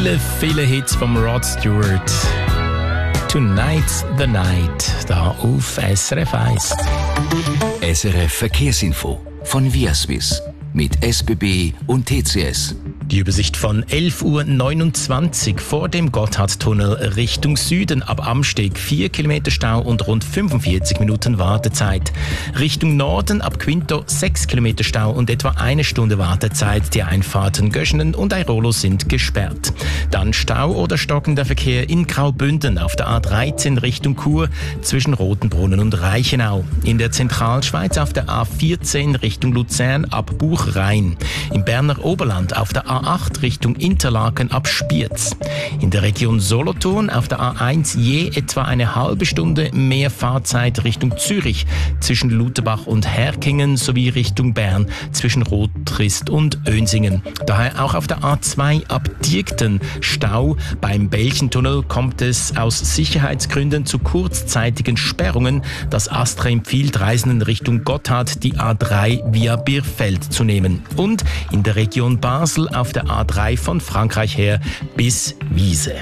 Viele Hits vom Rod Stewart. Tonight's the Night, da auf SRF 1. SRF Verkehrsinfo von Viaswiss mit SBB und TCS. Die Übersicht von 11.29 Uhr vor dem Gotthardtunnel Richtung Süden ab Amsteg 4 Kilometer Stau und rund 45 Minuten Wartezeit. Richtung Norden ab Quinto 6 Kilometer Stau und etwa 1 Stunde Wartezeit. Die Einfahrten Göschenen und Airolo sind gesperrt. Dann Stau oder stockender Verkehr in Graubünden auf der A13 Richtung Chur zwischen Rotenbrunnen und Reichenau. In der Zentralschweiz auf der A14 Richtung Luzern ab Buchrain. Im Berner Oberland auf der A8 Richtung Interlaken ab Spiez. In der Region Solothurn auf der A1 je etwa eine halbe Stunde mehr Fahrzeit Richtung Zürich zwischen Lutherbach und Herkingen sowie Richtung Bern zwischen Rottrist und Önsingen. Daher auch auf der A2 ab Diekten Stau. Beim Belchentunnel kommt es aus Sicherheitsgründen zu kurzzeitigen Sperrungen. Das ASTRA empfiehlt Reisenden Richtung Gotthard die A3 via Birfeld zu nehmen. Und in der Region Basel auf der A3 von Frankreich her bis Wiese.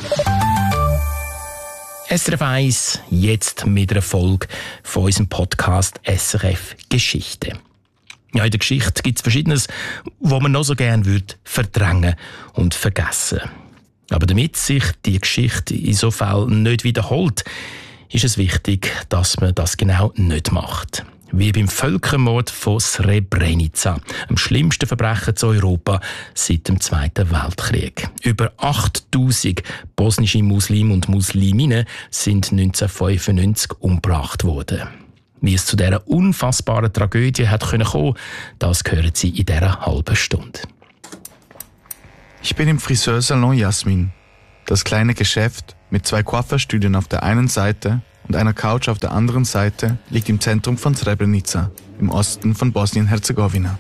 SRF 1, jetzt mit einer Folge von unserem Podcast SRF Geschichte. Ja, in der Geschichte gibt es Verschiedenes, was man noch so gerne würde verdrängen und vergessen. Aber damit sich die Geschichte in so Fall nicht wiederholt, ist es wichtig, dass man das genau nicht macht. Wie beim Völkermord von Srebrenica, dem schlimmsten Verbrechen zu Europa seit dem Zweiten Weltkrieg. Über 8000 bosnische Muslime und Musliminnen sind 1995 umgebracht worden. Wie es zu dieser unfassbaren Tragödie hat kommen, das hören Sie in dieser halben Stunde. Ich bin im Friseursalon Jasmin. Das kleine Geschäft mit 2 Coiffeurstühlen auf der einen Seite und einer Couch auf der anderen Seite liegt im Zentrum von Srebrenica, im Osten von Bosnien-Herzegowina.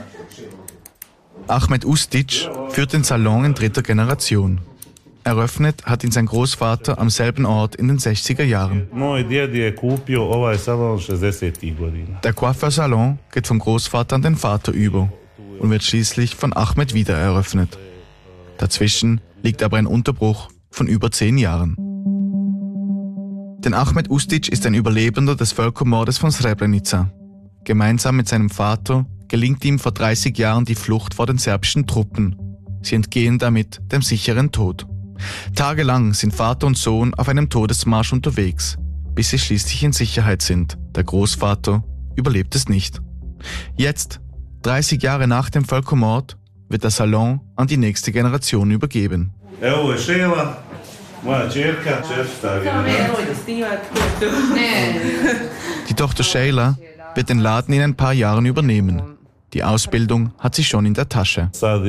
Ahmed Ustic führt den Salon in 3. Generation. Eröffnet hat ihn sein Großvater am selben Ort in den 60er Jahren. Der Coiffeursalon geht vom Großvater an den Vater über und wird schließlich von Ahmed wieder eröffnet. Dazwischen liegt aber ein Unterbruch von über 10 Jahren. Denn Ahmed Ustic ist ein Überlebender des Völkermordes von Srebrenica. Gemeinsam mit seinem Vater gelingt ihm vor 30 Jahren die Flucht vor den serbischen Truppen. Sie entgehen damit dem sicheren Tod. Tagelang sind Vater und Sohn auf einem Todesmarsch unterwegs, bis sie schließlich in Sicherheit sind. Der Großvater überlebt es nicht. Jetzt, 30 Jahre nach dem Völkermord, wird der Salon an die nächste Generation übergeben. Die Tochter Sheila wird den Laden in ein paar Jahren übernehmen. Die Ausbildung hat sie schon in der Tasche. Er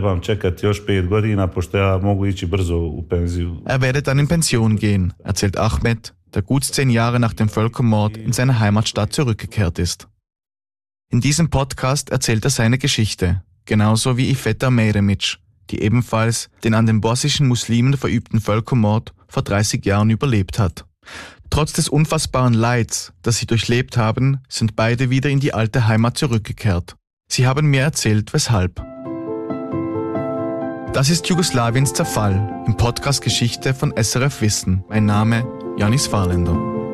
werde dann in Pension gehen, erzählt Ahmed, der gut 10 Jahre nach dem Völkermord in seine Heimatstadt zurückgekehrt ist. In diesem Podcast erzählt er seine Geschichte, genauso wie Ifeta Meremic, die ebenfalls den an den bosnischen Muslimen verübten Völkermord vor 30 Jahren überlebt hat. Trotz des unfassbaren Leids, das sie durchlebt haben, sind beide wieder in die alte Heimat zurückgekehrt. Sie haben mir erzählt, weshalb. Das ist Jugoslawiens Zerfall im Podcast Geschichte von SRF Wissen. Mein Name Janis Fahrländer.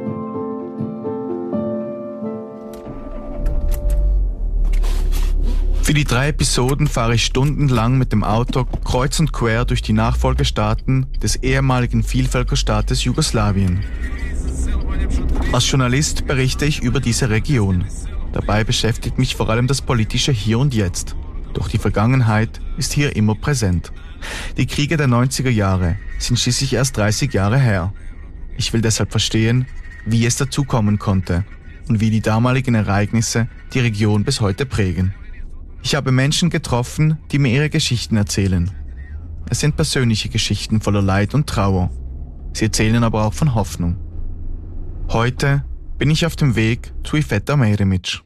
Für die 3 Episoden fahre ich stundenlang mit dem Auto kreuz und quer durch die Nachfolgestaaten des ehemaligen Vielvölkerstaates Jugoslawien. Als Journalist berichte ich über diese Region. Dabei beschäftigt mich vor allem das politische Hier und Jetzt. Doch die Vergangenheit ist hier immer präsent. Die Kriege der 90er Jahre sind schließlich erst 30 Jahre her. Ich will deshalb verstehen, wie es dazu kommen konnte und wie die damaligen Ereignisse die Region bis heute prägen. Ich habe Menschen getroffen, die mir ihre Geschichten erzählen. Es sind persönliche Geschichten voller Leid und Trauer. Sie erzählen aber auch von Hoffnung. Heute bin ich auf dem Weg zu Ifeta Meremic.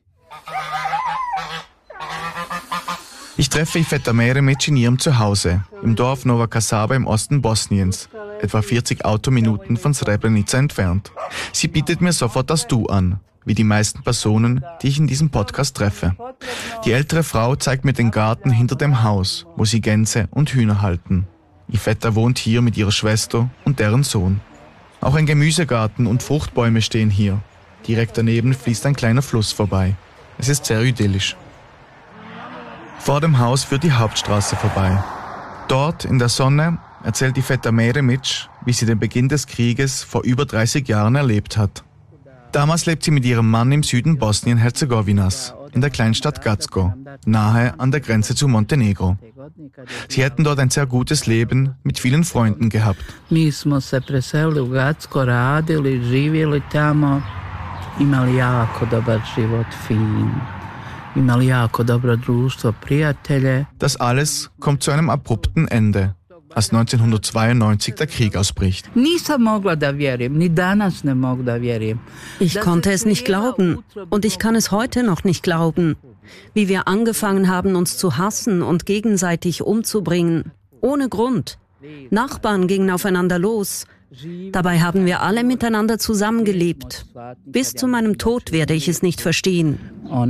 Ich treffe Ifeta Meremic in ihrem Zuhause, im Dorf Nova Kasaba im Osten Bosniens, etwa 40 Autominuten von Srebrenica entfernt. Sie bietet mir sofort das Du an, wie die meisten Personen, die ich in diesem Podcast treffe. Die ältere Frau zeigt mir den Garten hinter dem Haus, wo sie Gänse und Hühner halten. Ihr Vetter wohnt hier mit ihrer Schwester und deren Sohn. Auch ein Gemüsegarten und Fruchtbäume stehen hier. Direkt daneben fließt ein kleiner Fluss vorbei. Es ist sehr idyllisch. Vor dem Haus führt die Hauptstraße vorbei. Dort, in der Sonne, erzählt die Vetter Meremic, wie sie den Beginn des Krieges vor über 30 Jahren erlebt hat. Damals lebt sie mit ihrem Mann im Süden Bosnien-Herzegowinas, in der Kleinstadt Gacko, nahe an der Grenze zu Montenegro. Sie hätten dort ein sehr gutes Leben mit vielen Freunden gehabt. Mi smo se preselili u Gacko, radili, živjeli tamo, imali jako dobar život, fin. Imali jako dobro društvo, prijatelje. Das alles kommt zu einem abrupten Ende, als 1992 der Krieg ausbricht. Nisam mogla da vjerujem, ni danas ne mogu da vjerujem. Ich konnte es nicht glauben und ich kann es heute noch nicht glauben, wie wir angefangen haben, uns zu hassen und gegenseitig umzubringen, ohne Grund. Nachbarn gingen aufeinander los. Dabei haben wir alle miteinander zusammengelebt. Bis zu meinem Tod werde ich es nicht verstehen.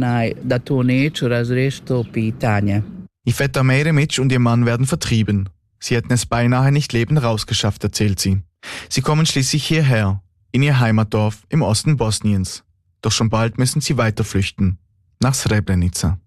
Iveta Meremic und ihr Mann werden vertrieben. Sie hätten es beinahe nicht lebend rausgeschafft, erzählt sie. Sie kommen schließlich hierher, in ihr Heimatdorf im Osten Bosniens. Doch schon bald müssen sie weiter flüchten, nach Srebrenica.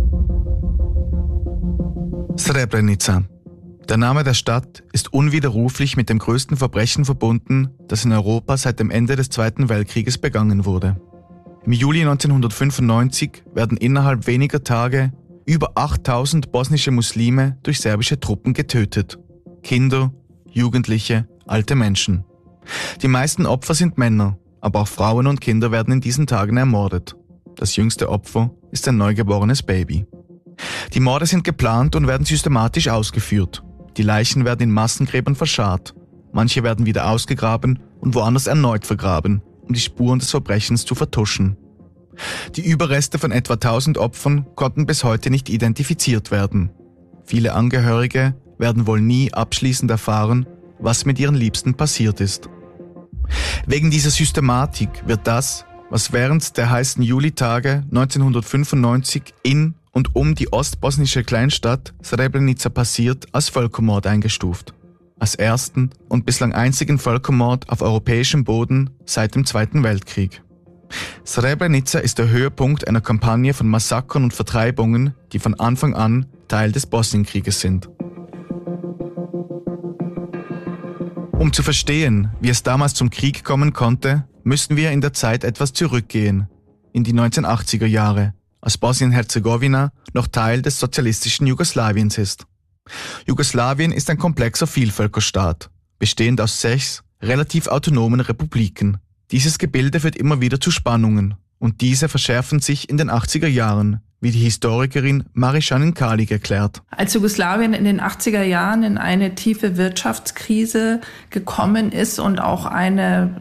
Srebrenica. Der Name der Stadt ist unwiderruflich mit dem größten Verbrechen verbunden, das in Europa seit dem Ende des Zweiten Weltkrieges begangen wurde. Im Juli 1995 werden innerhalb weniger Tage über 8000 bosnische Muslime durch serbische Truppen getötet. Kinder, Jugendliche, alte Menschen. Die meisten Opfer sind Männer, aber auch Frauen und Kinder werden in diesen Tagen ermordet. Das jüngste Opfer ist ein neugeborenes Baby. Die Morde sind geplant und werden systematisch ausgeführt. Die Leichen werden in Massengräbern verscharrt. Manche werden wieder ausgegraben und woanders erneut vergraben, um die Spuren des Verbrechens zu vertuschen. Die Überreste von etwa 1000 Opfern konnten bis heute nicht identifiziert werden. Viele Angehörige werden wohl nie abschließend erfahren, was mit ihren Liebsten passiert ist. Wegen dieser Systematik wird das, was während der heißen Julitage 1995 in und um die ostbosnische Kleinstadt Srebrenica passiert, als Völkermord eingestuft. Als ersten und bislang einzigen Völkermord auf europäischem Boden seit dem Zweiten Weltkrieg. Srebrenica ist der Höhepunkt einer Kampagne von Massakern und Vertreibungen, die von Anfang an Teil des Bosnienkrieges sind. Um zu verstehen, wie es damals zum Krieg kommen konnte, müssen wir in der Zeit etwas zurückgehen, in die 1980er Jahre, als Bosnien-Herzegowina noch Teil des sozialistischen Jugoslawiens ist. Jugoslawien ist ein komplexer Vielvölkerstaat, bestehend aus 6 relativ autonomen Republiken. Dieses Gebilde führt immer wieder zu Spannungen und diese verschärfen sich in den 80er Jahren, wie die Historikerin Marišanin Kalić erklärt. Als Jugoslawien in den 80er Jahren in eine tiefe Wirtschaftskrise gekommen ist und auch eine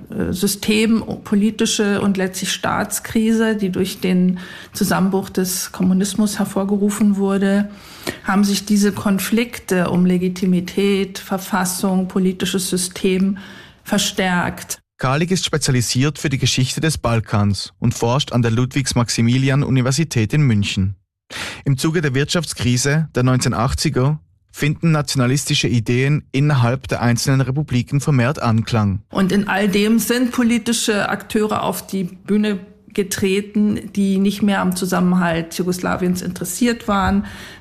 systempolitische und letztlich Staatskrise, die durch den Zusammenbruch des Kommunismus hervorgerufen wurde, haben sich diese Konflikte um Legitimität, Verfassung, politisches System verstärkt. Kalić ist spezialisiert für die Geschichte des Balkans und forscht an der Ludwigs-Maximilian-Universität in München. Im Zuge der Wirtschaftskrise der 1980er finden nationalistische Ideen innerhalb der einzelnen Republiken vermehrt Anklang. Und in all dem sind politische Akteure auf die Bühne getreten, die nicht mehr am Zusammenhalt Jugoslawiens interessiert waren,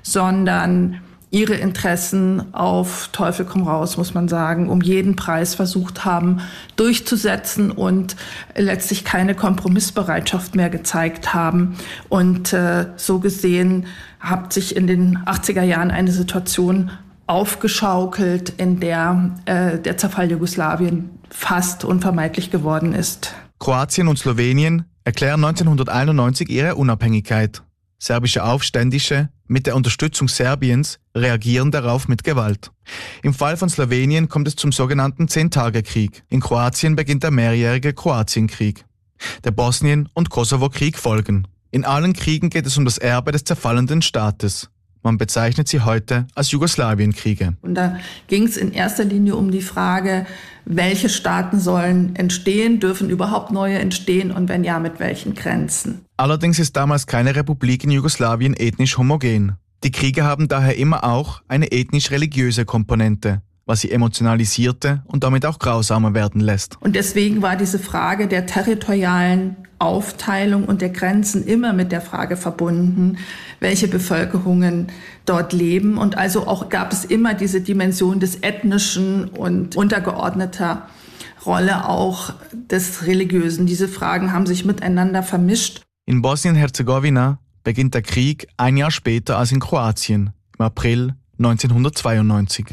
sondern ihre Interessen auf Teufel komm raus, muss man sagen, um jeden Preis versucht haben durchzusetzen und letztlich keine Kompromissbereitschaft mehr gezeigt haben. Und so gesehen hat sich in den 80er Jahren eine Situation aufgeschaukelt, in der der Zerfall Jugoslawien fast unvermeidlich geworden ist. Kroatien und Slowenien erklären 1991 ihre Unabhängigkeit. Serbische Aufständische mit der Unterstützung Serbiens reagieren darauf mit Gewalt. Im Fall von Slowenien kommt es zum sogenannten 10-Tage-Krieg. In Kroatien beginnt der mehrjährige Kroatienkrieg. Der Bosnien- und Kosovo-Krieg folgen. In allen Kriegen geht es um das Erbe des zerfallenden Staates. Man bezeichnet sie heute als Jugoslawienkriege. Und da ging es in erster Linie um die Frage, welche Staaten sollen entstehen, dürfen überhaupt neue entstehen und wenn ja, mit welchen Grenzen. Allerdings ist damals keine Republik in Jugoslawien ethnisch homogen. Die Kriege haben daher immer auch eine ethnisch-religiöse Komponente, was sie emotionalisierte und damit auch grausamer werden lässt. Und deswegen war diese Frage der territorialen Aufteilung und der Grenzen immer mit der Frage verbunden, welche Bevölkerungen dort leben. Und also auch gab es immer diese Dimension des Ethnischen und untergeordneter Rolle auch des Religiösen. Diese Fragen haben sich miteinander vermischt. In Bosnien-Herzegowina beginnt der Krieg ein Jahr später als in Kroatien, im April 1992.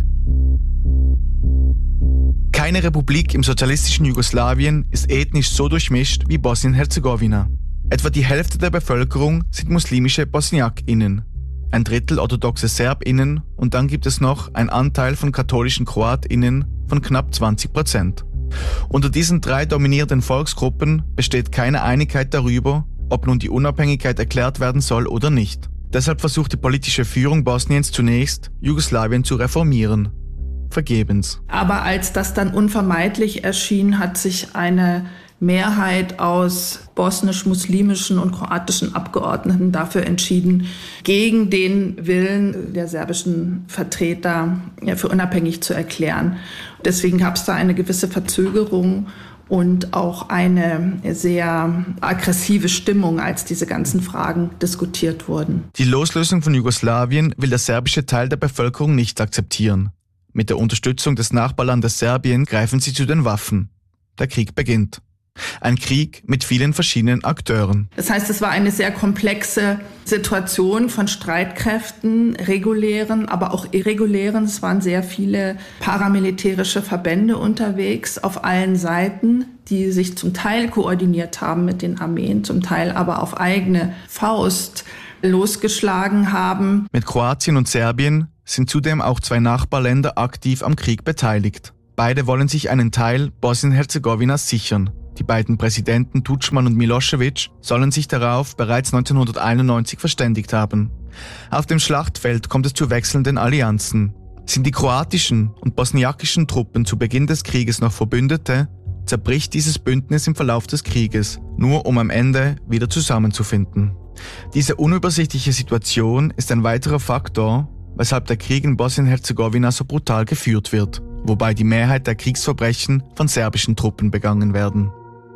Keine Republik im sozialistischen Jugoslawien ist ethnisch so durchmischt wie Bosnien-Herzegowina. Etwa die Hälfte der Bevölkerung sind muslimische BosniakInnen, ein Drittel orthodoxe SerbInnen und dann gibt es noch einen Anteil von katholischen KroatInnen von knapp 20%. Unter diesen 3 dominierenden Volksgruppen besteht keine Einigkeit darüber, ob nun die Unabhängigkeit erklärt werden soll oder nicht. Deshalb versucht die politische Führung Bosniens zunächst, Jugoslawien zu reformieren. Vergebens. Aber als das dann unvermeidlich erschien, hat sich eine Mehrheit aus bosnisch-muslimischen und kroatischen Abgeordneten dafür entschieden, gegen den Willen der serbischen Vertreter für unabhängig zu erklären. Deswegen gab es da eine gewisse Verzögerung und auch eine sehr aggressive Stimmung, als diese ganzen Fragen diskutiert wurden. Die Loslösung von Jugoslawien will der serbische Teil der Bevölkerung nicht akzeptieren. Mit der Unterstützung des Nachbarlandes Serbien greifen sie zu den Waffen. Der Krieg beginnt. Ein Krieg mit vielen verschiedenen Akteuren. Das heißt, es war eine sehr komplexe Situation von Streitkräften, regulären, aber auch irregulären. Es waren sehr viele paramilitärische Verbände unterwegs auf allen Seiten, die sich zum Teil koordiniert haben mit den Armeen, zum Teil aber auf eigene Faust losgeschlagen haben. Mit Kroatien und Serbien sind zudem auch 2 Nachbarländer aktiv am Krieg beteiligt. Beide wollen sich einen Teil Bosnien-Herzegowinas sichern. Die beiden Präsidenten Tudjman und Milošević sollen sich darauf bereits 1991 verständigt haben. Auf dem Schlachtfeld kommt es zu wechselnden Allianzen. Sind die kroatischen und bosniakischen Truppen zu Beginn des Krieges noch Verbündete, zerbricht dieses Bündnis im Verlauf des Krieges, nur um am Ende wieder zusammenzufinden. Diese unübersichtliche Situation ist ein weiterer Faktor, weshalb der Krieg in Bosnien-Herzegowina so brutal geführt wird, wobei die Mehrheit der Kriegsverbrechen von serbischen Truppen begangen werden.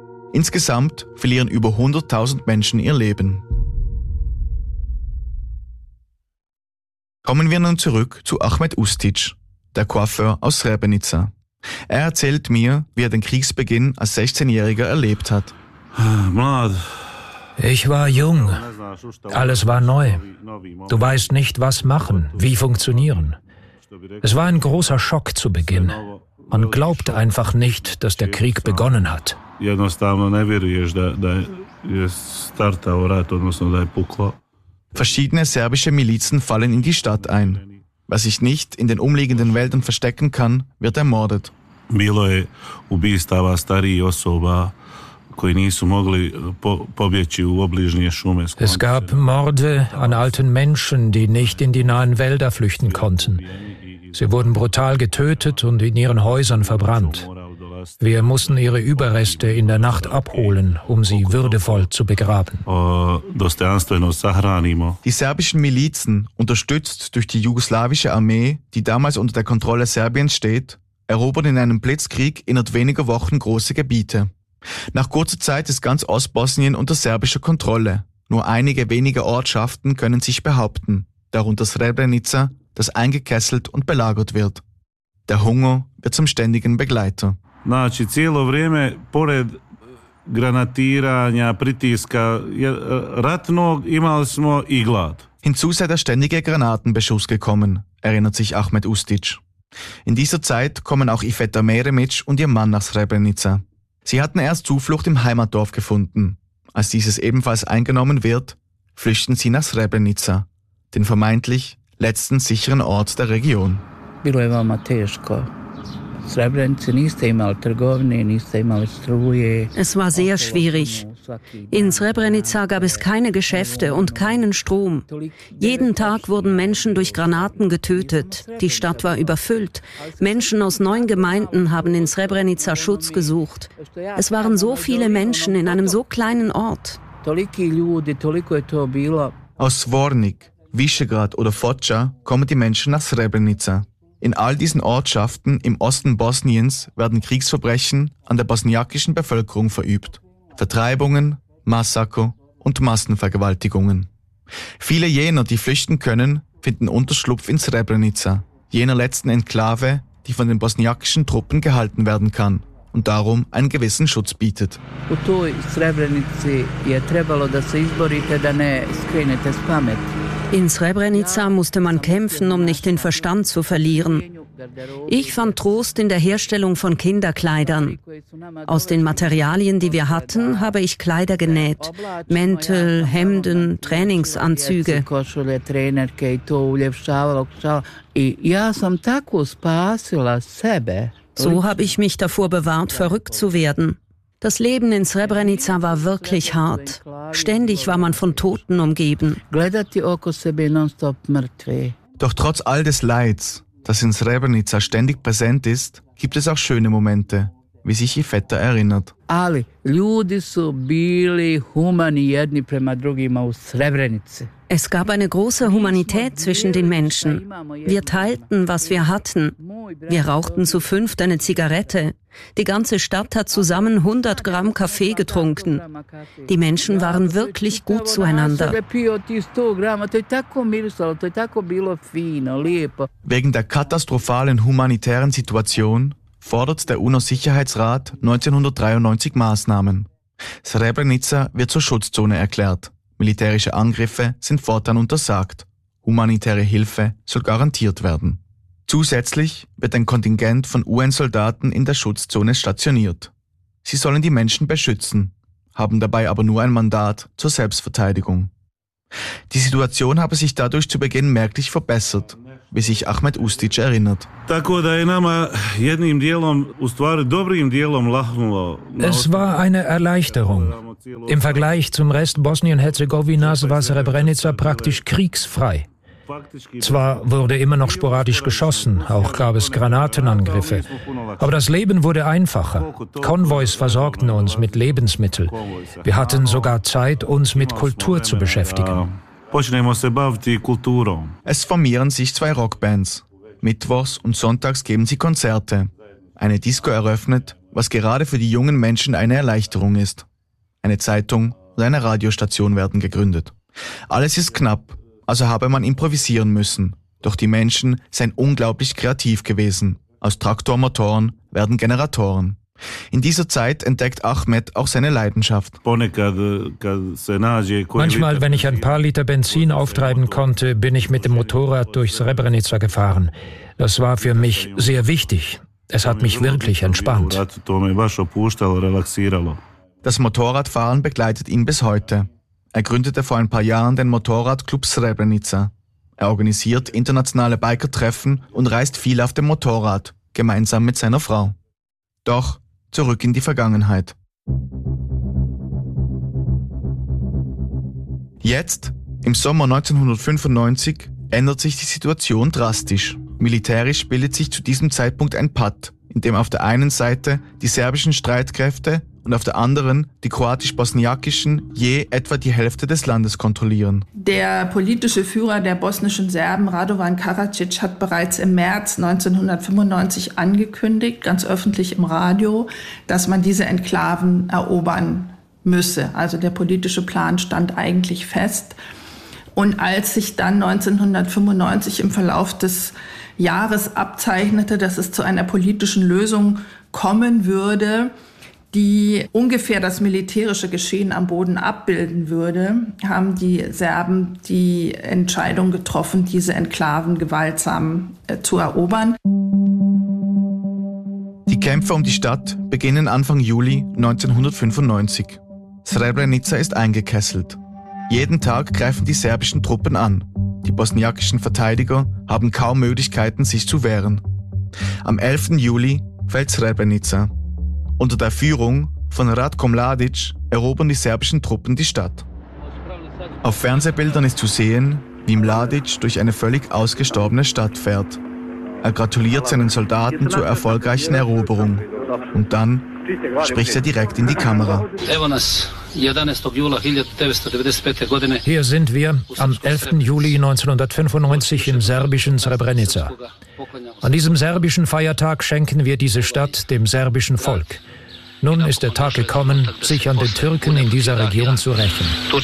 Insgesamt verlieren über 100.000 Menschen ihr Leben. Kommen wir nun zurück zu Ahmet Ustic, der Coiffeur aus Srebrenica. Er erzählt mir, wie er den Kriegsbeginn als 16-Jähriger erlebt hat. Ich war jung. Alles war neu. Du weißt nicht, was machen, wie funktionieren. Es war ein großer Schock zu Beginn. Man glaubt einfach nicht, dass der Krieg begonnen hat. Verschiedene serbische Milizen fallen in die Stadt ein. Wer sich nicht in den umliegenden Wäldern verstecken kann, wird ermordet. Es gab Morde an alten Menschen, die nicht in die nahen Wälder flüchten konnten. Sie wurden brutal getötet und in ihren Häusern verbrannt. Wir mussten ihre Überreste in der Nacht abholen, um sie würdevoll zu begraben. Die serbischen Milizen, unterstützt durch die jugoslawische Armee, die damals unter der Kontrolle Serbiens steht, erobern in einem Blitzkrieg innerhalb weniger Wochen große Gebiete. Nach kurzer Zeit ist ganz Ostbosnien unter serbischer Kontrolle. Nur einige wenige Ortschaften können sich behaupten, darunter Srebrenica, das eingekesselt und belagert wird. Der Hunger wird zum ständigen Begleiter. Cijelo vrijeme, pored granatiranja, pritiska ratnog, imali smo I glad. Hinzu sei der ständige Granatenbeschuss gekommen, erinnert sich Ahmet Ustic. In dieser Zeit kommen auch Iveta Meremic und ihr Mann nach Srebrenica. Sie hatten erst Zuflucht im Heimatdorf gefunden. Als dieses ebenfalls eingenommen wird, flüchten sie nach Srebrenica, den vermeintlich letzten sicheren Ort der Region. Bilo je veoma teško. Srebrenici niste imali trgovine, niste imali struje. Es war sehr schwierig. In Srebrenica gab es keine Geschäfte und keinen Strom. Jeden Tag wurden Menschen durch Granaten getötet. Die Stadt war überfüllt. Menschen aus 9 Gemeinden haben in Srebrenica Schutz gesucht. Es waren so viele Menschen in einem so kleinen Ort. Aus Zvornik, Visegrad oder Foča kommen die Menschen nach Srebrenica. In all diesen Ortschaften im Osten Bosniens werden Kriegsverbrechen an der bosniakischen Bevölkerung verübt. Vertreibungen, Massaker und Massenvergewaltigungen. Viele jener, die flüchten können, finden Unterschlupf in Srebrenica, jener letzten Enklave, die von den bosniakischen Truppen gehalten werden kann und darum einen gewissen Schutz bietet. In Srebrenica musste man kämpfen, um nicht den Verstand zu verlieren. Ich fand Trost in der Herstellung von Kinderkleidern. Aus den Materialien, die wir hatten, habe ich Kleider genäht. Mäntel, Hemden, Trainingsanzüge. So habe ich mich davor bewahrt, verrückt zu werden. Das Leben in Srebrenica war wirklich hart. Ständig war man von Toten umgeben. Doch trotz all des Leids, das in Srebrenica ständig präsent ist, gibt es auch schöne Momente, wie sich Iveta erinnert. Es gab eine große Humanität zwischen den Menschen. Wir teilten, was wir hatten. Wir rauchten zu 5 eine Zigarette. Die ganze Stadt hat zusammen 100 Gramm Kaffee getrunken. Die Menschen waren wirklich gut zueinander. Wegen der katastrophalen humanitären Situation fordert der UNO-Sicherheitsrat 1993 Maßnahmen. Srebrenica wird zur Schutzzone erklärt. Militärische Angriffe sind fortan untersagt. Humanitäre Hilfe soll garantiert werden. Zusätzlich wird ein Kontingent von UN-Soldaten in der Schutzzone stationiert. Sie sollen die Menschen beschützen, haben dabei aber nur ein Mandat zur Selbstverteidigung. Die Situation habe sich dadurch zu Beginn merklich verbessert, wie sich Ahmed Ustic erinnert. Es war eine Erleichterung. Im Vergleich zum Rest Bosnien-Herzegowinas war Srebrenica praktisch kriegsfrei. Zwar wurde immer noch sporadisch geschossen, auch gab es Granatenangriffe, aber das Leben wurde einfacher. Konvois versorgten uns mit Lebensmitteln. Wir hatten sogar Zeit, uns mit Kultur zu beschäftigen. Es formieren sich 2 Rockbands. Mittwochs und sonntags geben sie Konzerte. Eine Disco eröffnet, was gerade für die jungen Menschen eine Erleichterung ist. Eine Zeitung und eine Radiostation werden gegründet. Alles ist knapp, also habe man improvisieren müssen. Doch die Menschen seien unglaublich kreativ gewesen. Aus Traktormotoren werden Generatoren. In dieser Zeit entdeckt Ahmed auch seine Leidenschaft. Manchmal, wenn ich ein paar Liter Benzin auftreiben konnte, bin ich mit dem Motorrad durch Srebrenica gefahren. Das war für mich sehr wichtig. Es hat mich wirklich entspannt. Das Motorradfahren begleitet ihn bis heute. Er gründete vor ein paar Jahren den Motorradclub Srebrenica. Er organisiert internationale Bikertreffen und reist viel auf dem Motorrad, gemeinsam mit seiner Frau. Doch zurück in die Vergangenheit. Jetzt, im Sommer 1995, ändert sich die Situation drastisch. Militärisch bildet sich zu diesem Zeitpunkt ein Patt, in dem auf der einen Seite die serbischen Streitkräfte und auf der anderen die kroatisch-bosniakischen je etwa die Hälfte des Landes kontrollieren. Der politische Führer der bosnischen Serben, Radovan Karadzic, hat bereits im März 1995 angekündigt, ganz öffentlich im Radio, dass man diese Enklaven erobern müsse. Also der politische Plan stand eigentlich fest. Und als sich dann 1995 im Verlauf des Jahres abzeichnete, dass es zu einer politischen Lösung kommen würde, die ungefähr das militärische Geschehen am Boden abbilden würde, haben die Serben die Entscheidung getroffen, diese Enklaven gewaltsam zu erobern. Die Kämpfe um die Stadt beginnen Anfang Juli 1995. Srebrenica ist eingekesselt. Jeden Tag greifen die serbischen Truppen an. Die bosniakischen Verteidiger haben kaum Möglichkeiten, sich zu wehren. Am 11. Juli fällt Srebrenica. Unter der Führung von Ratko Mladic erobern die serbischen Truppen die Stadt. Auf Fernsehbildern ist zu sehen, wie Mladic durch eine völlig ausgestorbene Stadt fährt. Er gratuliert seinen Soldaten zur erfolgreichen Eroberung. Und dann spricht er direkt in die Kamera. Hier sind wir am 11. Juli 1995 im serbischen Srebrenica. An diesem serbischen Feiertag schenken wir diese Stadt dem serbischen Volk. Nun ist der Tag gekommen, sich an den Türken in dieser Region zu rächen.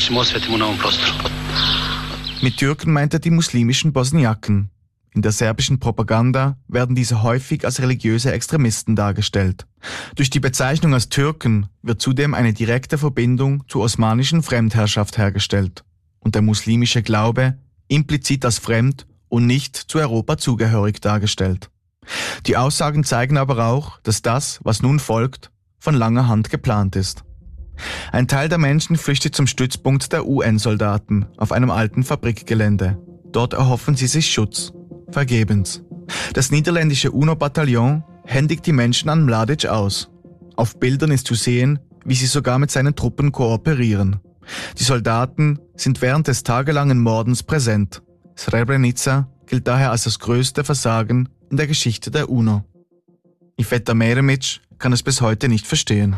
Mit Türken meint er die muslimischen Bosniaken. In der serbischen Propaganda werden diese häufig als religiöse Extremisten dargestellt. Durch die Bezeichnung als Türken wird zudem eine direkte Verbindung zur osmanischen Fremdherrschaft hergestellt und der muslimische Glaube implizit als fremd und nicht zu Europa zugehörig dargestellt. Die Aussagen zeigen aber auch, dass das, was nun folgt, von langer Hand geplant ist. Ein Teil der Menschen flüchtet zum Stützpunkt der UN-Soldaten auf einem alten Fabrikgelände. Dort erhoffen sie sich Schutz. Vergebens. Das niederländische UNO-Bataillon händigt die Menschen an Mladic aus. Auf Bildern ist zu sehen, wie sie sogar mit seinen Truppen kooperieren. Die Soldaten sind während des tagelangen Mordens präsent. Srebrenica gilt daher als das größte Versagen in der Geschichte der UNO. Iveta Meremic kann es bis heute nicht verstehen.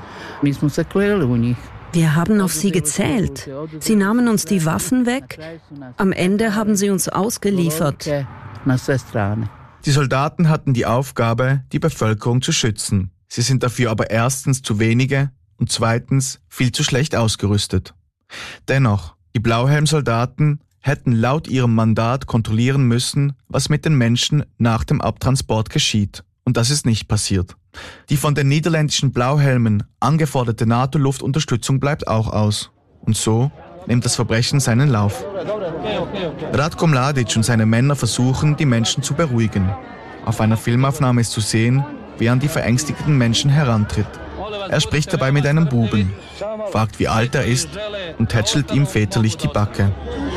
Wir haben auf sie gezählt. Sie nahmen uns die Waffen weg. Am Ende haben sie uns ausgeliefert. Die Soldaten hatten die Aufgabe, die Bevölkerung zu schützen. Sie sind dafür aber erstens zu wenige und zweitens viel zu schlecht ausgerüstet. Dennoch, die Blauhelm-Soldaten hätten laut ihrem Mandat kontrollieren müssen, was mit den Menschen nach dem Abtransport geschieht. Und das ist nicht passiert. Die von den niederländischen Blauhelmen angeforderte NATO-Luftunterstützung bleibt auch aus. Und so nimmt das Verbrechen seinen Lauf. Ratko Mladic und seine Männer versuchen, die Menschen zu beruhigen. Auf einer Filmaufnahme ist zu sehen, wie er an die verängstigten Menschen herantritt. Er spricht dabei mit einem Buben, fragt, wie alt er ist und tätschelt ihm väterlich die Backe.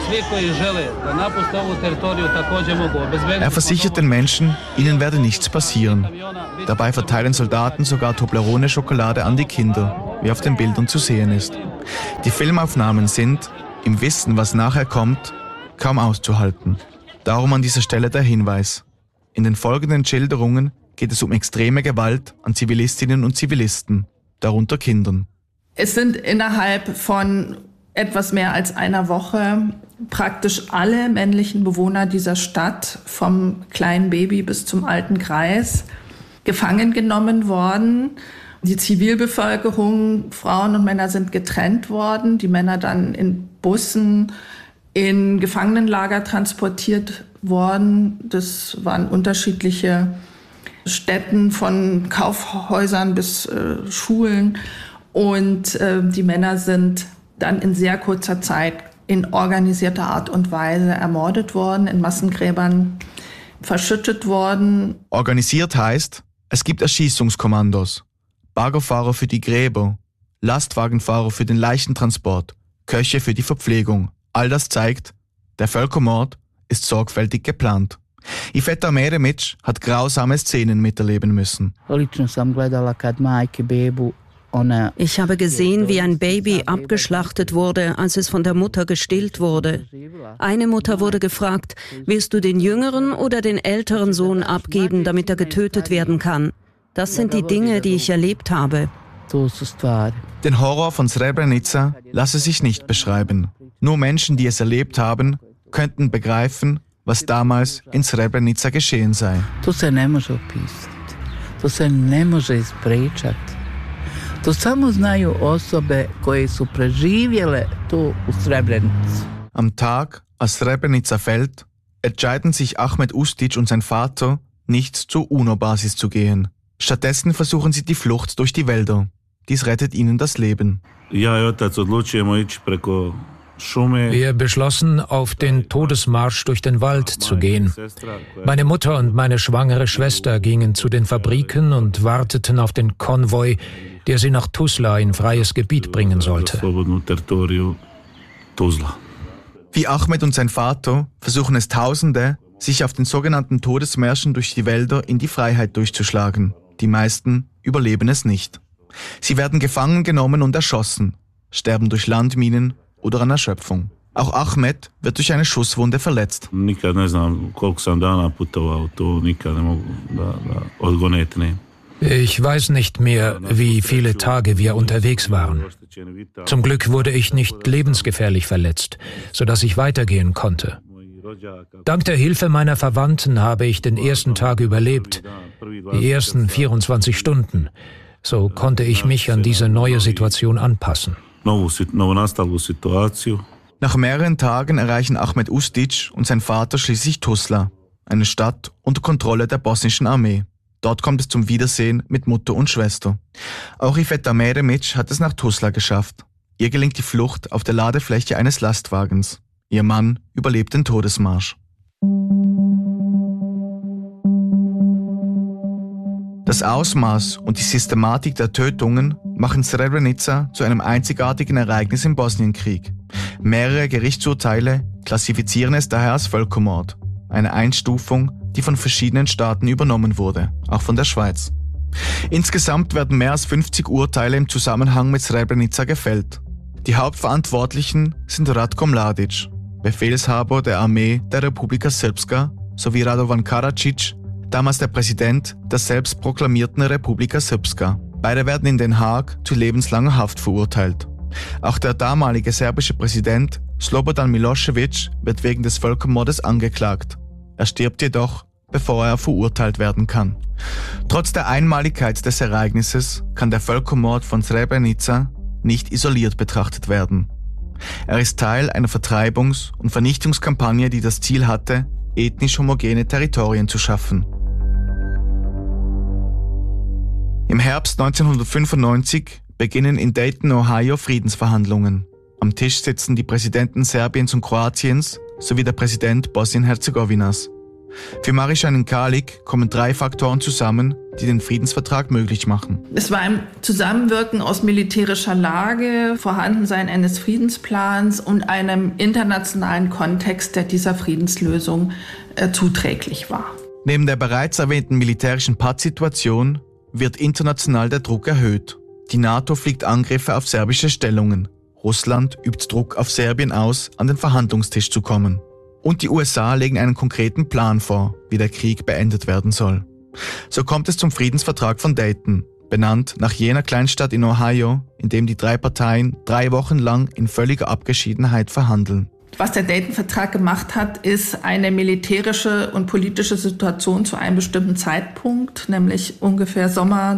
Er versichert den Menschen, ihnen werde nichts passieren. Dabei verteilen Soldaten sogar Toblerone-Schokolade an die Kinder, wie auf den Bildern zu sehen ist. Die Filmaufnahmen sind, im Wissen, was nachher kommt, kaum auszuhalten. Darum an dieser Stelle der Hinweis. In den folgenden Schilderungen geht es um extreme Gewalt an Zivilistinnen und Zivilisten, darunter Kindern. Es sind innerhalb von etwas mehr als einer Woche praktisch alle männlichen Bewohner dieser Stadt, vom kleinen Baby bis zum alten Greis, gefangen genommen worden. Die Zivilbevölkerung, Frauen und Männer sind getrennt worden. Die Männer dann in Bussen in Gefangenenlager transportiert worden. Das waren unterschiedliche Städten, von Kaufhäusern bis Schulen. Und die Männer sind dann in sehr kurzer Zeit in organisierter Art und Weise ermordet worden, in Massengräbern verschüttet worden. Organisiert heißt, es gibt Erschießungskommandos, Baggerfahrer für die Gräber, Lastwagenfahrer für den Leichentransport, Köche für die Verpflegung. All das zeigt, der Völkermord ist sorgfältig geplant. Iveta Meremic hat grausame Szenen miterleben müssen. Ich habe gesehen, wie ein Baby abgeschlachtet wurde, als es von der Mutter gestillt wurde. Eine Mutter wurde gefragt, willst du den jüngeren oder den älteren Sohn abgeben, damit er getötet werden kann? Das sind die Dinge, die ich erlebt habe. Den Horror von Srebrenica lasse sich nicht beschreiben. Nur Menschen, die es erlebt haben, könnten begreifen, was damals in Srebrenica geschehen sei. To samo znaju osobe koje su preživjele tu u Srebrenici. Am Tag, als Srebrenica fällt, entscheiden sich Ahmed Ustic und sein Vater, nicht zur UNO-Basis zu gehen. Stattdessen versuchen sie die Flucht durch die Wälder. Dies rettet ihnen das Leben. Wir beschlossen, auf den Todesmarsch durch den Wald zu gehen. Meine Mutter und meine schwangere Schwester gingen zu den Fabriken und warteten auf den Konvoi, der sie nach Tuzla in freies Gebiet bringen sollte. Wie Ahmed und sein Vater versuchen es Tausende, sich auf den sogenannten Todesmärschen durch die Wälder in die Freiheit durchzuschlagen. Die meisten überleben es nicht. Sie werden gefangen genommen und erschossen, sterben durch Landminen oder an Erschöpfung. Auch Ahmed wird durch eine Schusswunde verletzt. Ich weiß nicht mehr, wie viele Tage wir unterwegs waren. Zum Glück wurde ich nicht lebensgefährlich verletzt, sodass ich weitergehen konnte. Dank der Hilfe meiner Verwandten habe ich den ersten Tag überlebt, die ersten 24 Stunden. So konnte ich mich an diese neue Situation anpassen. Nach mehreren Tagen erreichen Ahmed Ustic und sein Vater schließlich Tuzla, eine Stadt unter Kontrolle der bosnischen Armee. Dort kommt es zum Wiedersehen mit Mutter und Schwester. Auch Iveta Meremic hat es nach Tuzla geschafft. Ihr gelingt die Flucht auf der Ladefläche eines Lastwagens. Ihr Mann überlebt den Todesmarsch. Das Ausmaß und die Systematik der Tötungen machen Srebrenica zu einem einzigartigen Ereignis im Bosnienkrieg. Mehrere Gerichtsurteile klassifizieren es daher als Völkermord. Eine Einstufung, die von verschiedenen Staaten übernommen wurde, auch von der Schweiz. Insgesamt werden mehr als 50 Urteile im Zusammenhang mit Srebrenica gefällt. Die Hauptverantwortlichen sind Ratko Mladic, Befehlshaber der Armee der Republika Srpska, sowie Radovan Karadzic, damals der Präsident der selbstproklamierten Republika Srpska. Beide werden in Den Haag zu lebenslanger Haft verurteilt. Auch der damalige serbische Präsident Slobodan Milošević wird wegen des Völkermordes angeklagt. Er stirbt jedoch, bevor er verurteilt werden kann. Trotz der Einmaligkeit des Ereignisses kann der Völkermord von Srebrenica nicht isoliert betrachtet werden. Er ist Teil einer Vertreibungs- und Vernichtungskampagne, die das Ziel hatte, ethnisch homogene Territorien zu schaffen. Im Herbst 1995 beginnen in Dayton, Ohio, Friedensverhandlungen. Am Tisch sitzen die Präsidenten Serbiens und Kroatiens sowie der Präsident Bosnien-Herzegowinas. Für Marijan Kalic kommen 3 Faktoren zusammen, die den Friedensvertrag möglich machen. Es war ein Zusammenwirken aus militärischer Lage, Vorhandensein eines Friedensplans und einem internationalen Kontext, der dieser Friedenslösung zuträglich war. Neben der bereits erwähnten militärischen Pattsituation wird international der Druck erhöht. Die NATO fliegt Angriffe auf serbische Stellungen. Russland übt Druck auf Serbien aus, an den Verhandlungstisch zu kommen. Und die USA legen einen konkreten Plan vor, wie der Krieg beendet werden soll. So kommt es zum Friedensvertrag von Dayton, benannt nach jener Kleinstadt in Ohio, in dem die 3 Parteien 3 Wochen lang in völliger Abgeschiedenheit verhandeln. Was der Dayton-Vertrag gemacht hat, ist eine militärische und politische Situation zu einem bestimmten Zeitpunkt, nämlich ungefähr Sommer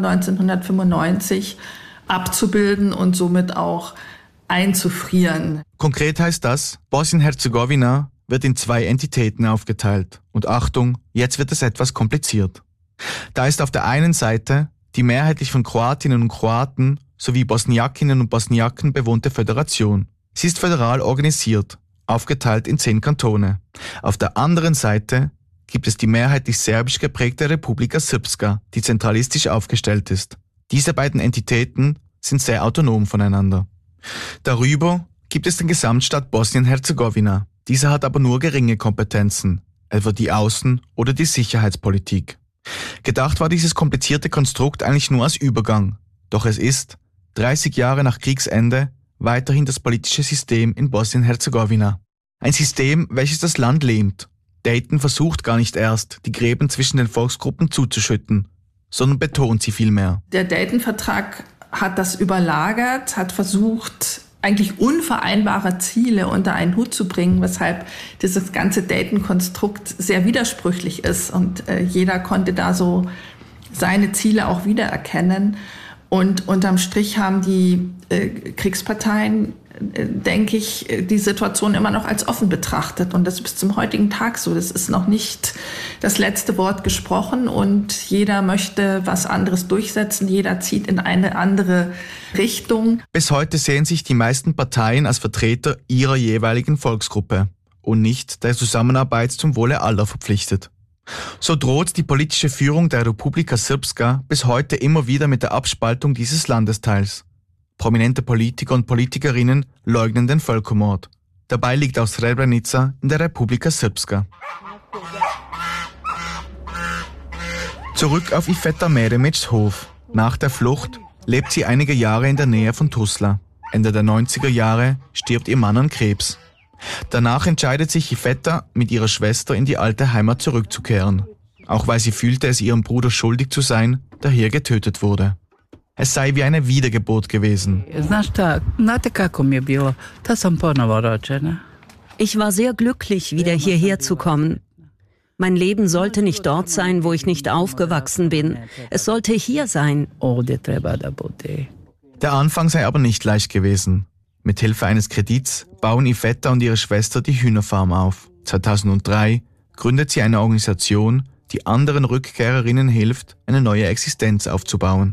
1995, abzubilden und somit auch einzufrieren. Konkret heißt das, Bosnien-Herzegowina wird in 2 Entitäten aufgeteilt. Und Achtung, jetzt wird es etwas kompliziert. Da ist auf der einen Seite die mehrheitlich von Kroatinnen und Kroaten sowie Bosniakinnen und Bosniaken bewohnte Föderation. Sie ist föderal organisiert, aufgeteilt in 10 Kantone. Auf der anderen Seite gibt es die mehrheitlich serbisch geprägte Republika Srpska, die zentralistisch aufgestellt ist. Diese beiden Entitäten sind sehr autonom voneinander. Darüber gibt es den Gesamtstaat Bosnien-Herzegowina. Dieser hat aber nur geringe Kompetenzen, etwa die Außen- oder die Sicherheitspolitik. Gedacht war dieses komplizierte Konstrukt eigentlich nur als Übergang. Doch es ist, 30 Jahre nach Kriegsende, weiterhin das politische System in Bosnien-Herzegowina. Ein System, welches das Land lähmt. Dayton versucht gar nicht erst, die Gräben zwischen den Volksgruppen zuzuschütten, sondern betont sie vielmehr. Der Dayton-Vertrag hat das überlagert, hat versucht, eigentlich unvereinbare Ziele unter einen Hut zu bringen, weshalb dieses ganze Dayton-Konstrukt sehr widersprüchlich ist. Und jeder konnte da so seine Ziele auch wiedererkennen. Und unterm Strich haben die Kriegsparteien, denke ich, die Situation immer noch als offen betrachtet. Und das ist bis zum heutigen Tag so. Das ist noch nicht das letzte Wort gesprochen und jeder möchte was anderes durchsetzen. Jeder zieht in eine andere Richtung. Bis heute sehen sich die meisten Parteien als Vertreter ihrer jeweiligen Volksgruppe und nicht der Zusammenarbeit zum Wohle aller verpflichtet. So droht die politische Führung der Republika Srpska bis heute immer wieder mit der Abspaltung dieses Landesteils. Prominente Politiker und Politikerinnen leugnen den Völkermord. Dabei liegt auch Srebrenica in der Republika Srpska. Zurück auf Iveta Meremics Hof. Nach der Flucht lebt sie einige Jahre in der Nähe von Tuzla. Ende der 90er Jahre stirbt ihr Mann an Krebs. Danach entscheidet sich Iveta, mit ihrer Schwester in die alte Heimat zurückzukehren. Auch weil sie fühlte, es ihrem Bruder schuldig zu sein, der hier getötet wurde. Es sei wie eine Wiedergeburt gewesen. Ich war sehr glücklich, wieder hierher zu kommen. Mein Leben sollte nicht dort sein, wo ich nicht aufgewachsen bin. Es sollte hier sein. Der Anfang sei aber nicht leicht gewesen. Mit Hilfe eines Kredits bauen Iveta und ihre Schwester die Hühnerfarm auf. 2003 gründet sie eine Organisation, die anderen Rückkehrerinnen hilft, eine neue Existenz aufzubauen.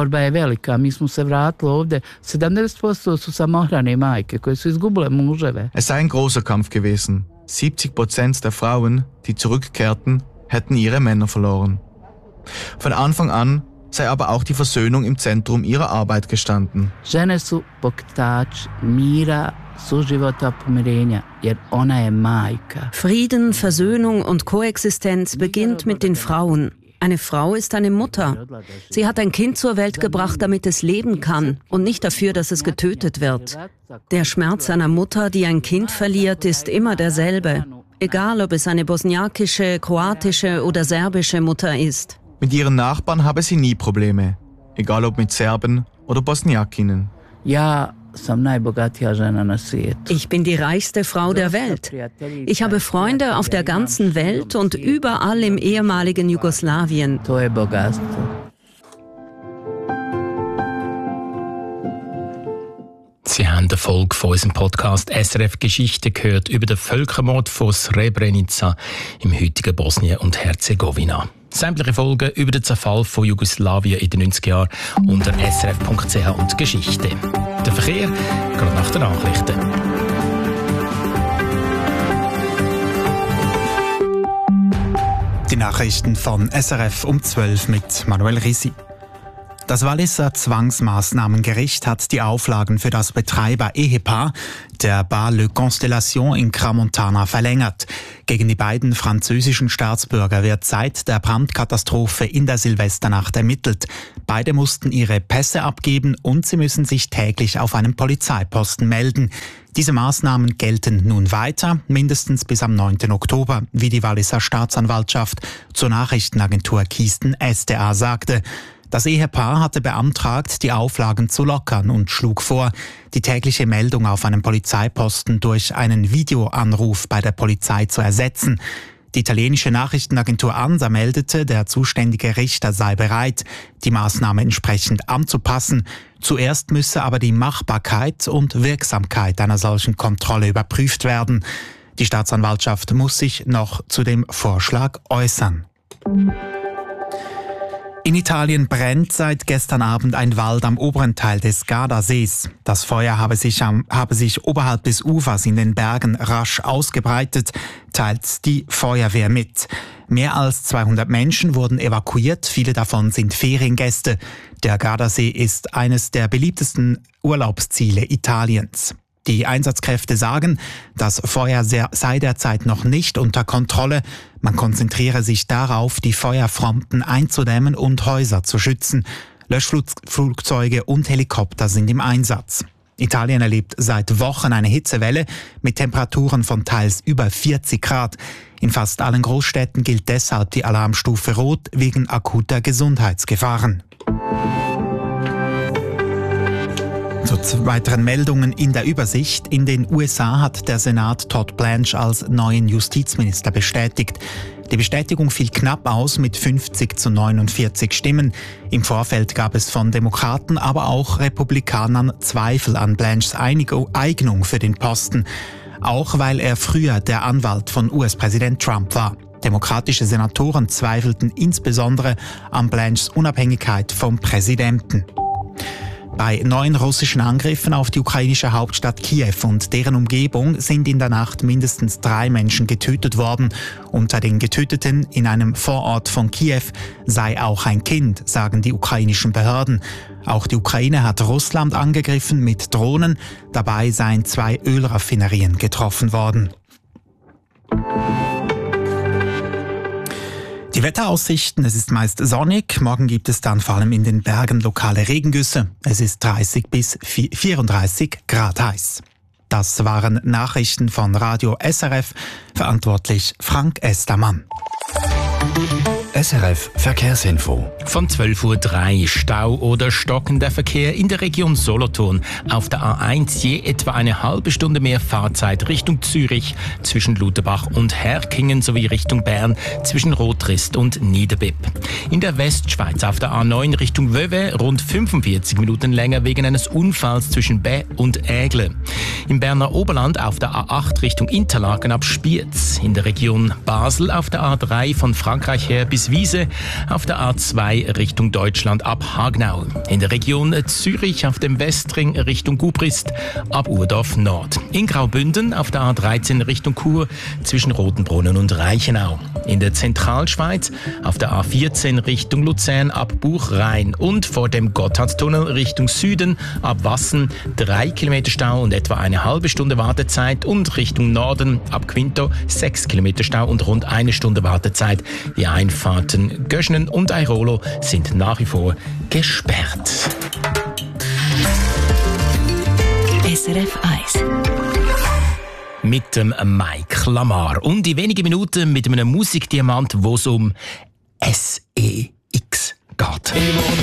Es sei ein großer Kampf gewesen. 70% der Frauen, die zurückkehrten, hätten ihre Männer verloren. Von Anfang an sei aber auch die Versöhnung im Zentrum ihrer Arbeit gestanden. Frieden, Versöhnung und Koexistenz beginnt mit den Frauen. Eine Frau ist eine Mutter. Sie hat ein Kind zur Welt gebracht, damit es leben kann und nicht dafür, dass es getötet wird. Der Schmerz einer Mutter, die ein Kind verliert, ist immer derselbe. Egal, ob es eine bosniakische, kroatische oder serbische Mutter ist. Mit ihren Nachbarn habe sie nie Probleme. Egal ob mit Serben oder Bosniakinnen. Ich bin die reichste Frau der Welt. Ich habe Freunde auf der ganzen Welt und überall im ehemaligen Jugoslawien. Sie haben eine Folge von unserem Podcast SRF Geschichte gehört über den Völkermord von Srebrenica im heutigen Bosnien und Herzegowina. Sämtliche Folgen über den Zerfall von Jugoslawien in den 90er Jahren unter srf.ch und Geschichte. Der Verkehr gerade nach den Nachrichten. Die Nachrichten von SRF um 12 mit Manuel Risi. Das Walliser Zwangsmaßnahmengericht hat die Auflagen für das Betreiber-Ehepaar der Bar Le Constellation in Crans-Montana verlängert. Gegen die beiden französischen Staatsbürger wird seit der Brandkatastrophe in der Silvesternacht ermittelt. Beide mussten ihre Pässe abgeben und sie müssen sich täglich auf einem Polizeiposten melden. Diese Maßnahmen gelten nun weiter, mindestens bis am 9. Oktober, wie die Walliser Staatsanwaltschaft zur Nachrichtenagentur Kisten SDA sagte. Das Ehepaar hatte beantragt, die Auflagen zu lockern und schlug vor, die tägliche Meldung auf einem Polizeiposten durch einen Videoanruf bei der Polizei zu ersetzen. Die italienische Nachrichtenagentur ANSA meldete, der zuständige Richter sei bereit, die Maßnahme entsprechend anzupassen. Zuerst müsse aber die Machbarkeit und Wirksamkeit einer solchen Kontrolle überprüft werden. Die Staatsanwaltschaft muss sich noch zu dem Vorschlag äußern. In Italien brennt seit gestern Abend ein Wald am oberen Teil des Gardasees. Das Feuer habe sich oberhalb des Ufers in den Bergen rasch ausgebreitet, teilt die Feuerwehr mit. Mehr als 200 Menschen wurden evakuiert, viele davon sind Feriengäste. Der Gardasee ist eines der beliebtesten Urlaubsziele Italiens. Die Einsatzkräfte sagen, das Feuer sei derzeit noch nicht unter Kontrolle. Man konzentriere sich darauf, die Feuerfronten einzudämmen und Häuser zu schützen. Löschflugzeuge und Helikopter sind im Einsatz. Italien erlebt seit Wochen eine Hitzewelle mit Temperaturen von teils über 40 Grad. In fast allen Großstädten gilt deshalb die Alarmstufe Rot wegen akuter Gesundheitsgefahren. Zu weiteren Meldungen in der Übersicht. In den USA hat der Senat Todd Blanche als neuen Justizminister bestätigt. Die Bestätigung fiel knapp aus mit 50-49 Stimmen. Im Vorfeld gab es von Demokraten, aber auch Republikanern Zweifel an Blanches Eignung für den Posten. Auch weil er früher der Anwalt von US-Präsident Trump war. Demokratische Senatoren zweifelten insbesondere an Blanches Unabhängigkeit vom Präsidenten. Bei neuen russischen Angriffen auf die ukrainische Hauptstadt Kiew und deren Umgebung sind in der Nacht mindestens 3 Menschen getötet worden. Unter den Getöteten in einem Vorort von Kiew sei auch ein Kind, sagen die ukrainischen Behörden. Auch die Ukraine hat Russland angegriffen mit Drohnen. Dabei seien 2 Ölraffinerien getroffen worden. Die Wetteraussichten, es ist meist sonnig, morgen gibt es dann vor allem in den Bergen lokale Regengüsse. Es ist 30 bis 34 Grad heiß. Das waren Nachrichten von Radio SRF, verantwortlich Frank Estermann. SRF Verkehrsinfo. Von 12.03 Uhr Stau oder stockender Verkehr in der Region Solothurn. Auf der A1 je etwa eine halbe Stunde mehr Fahrzeit Richtung Zürich zwischen Lutherbach und Herkingen sowie Richtung Bern zwischen Rotrist und Niederbipp. In der Westschweiz auf der A9 Richtung Vevey rund 45 Minuten länger wegen eines Unfalls zwischen Bä und Ägle. Im Berner Oberland auf der A8 Richtung Interlaken ab Spiez. In der Region Basel auf der A3 von Frankreich her bis Wiese, auf der A2 Richtung Deutschland ab Hagnau. In der Region Zürich auf dem Westring Richtung Gubrist ab Urdorf Nord. In Graubünden auf der A13 Richtung Chur zwischen Rotenbrunnen und Reichenau. In der Zentralschweiz auf der A14 Richtung Luzern ab Buchrhein und vor dem Gotthardtunnel Richtung Süden ab Wassen 3 Kilometer Stau und etwa eine halbe Stunde Wartezeit und Richtung Norden ab Quinto 6 Kilometer Stau und rund eine Stunde Wartezeit. Die Einfahrten Göschnen und Airolo sind nach wie vor gesperrt. SRF 1 mit dem Mike Lamar und in wenigen Minuten mit einem Musikdiamant, wo es um SEX geht.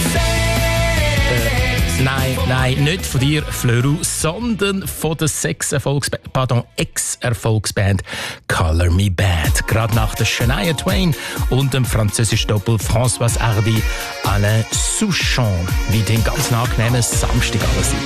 Nein, nicht von dir, Flöru, sondern von der Ex-Erfolgsband Color Me Bad. Gerade nach der Shania Twain und dem französischen Doppel François Hardy, Alain Souchon. Wie den ganz angenehmen Samstag alles ist.